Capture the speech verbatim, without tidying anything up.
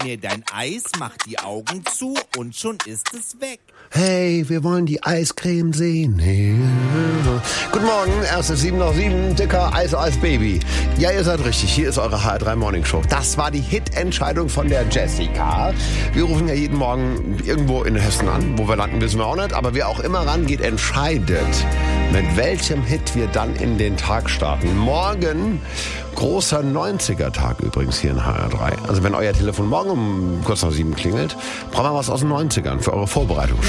mir dein Eis, mach die Augen zu und schon ist es weg. Hey, wir wollen die Eiscreme sehen. Hey. Guten Morgen, erst ist sieben nach sieben, dicker Eis Eis Baby. Ja, ihr seid richtig, hier ist eure H R drei Morning Show. Das war die Hit-Entscheidung von der Jessica. Wir rufen ja jeden Morgen irgendwo in Hessen an. Wo wir landen, wissen wir auch nicht. Aber wer auch immer rangeht, entscheidet, mit welchem Hit wir dann in den Tag starten. Morgen großer neunziger-Tag übrigens hier in H R drei. Also wenn euer Telefon morgen um kurz nach sieben klingelt, brauchen wir was aus den neunzigern für eure Vorbereitung.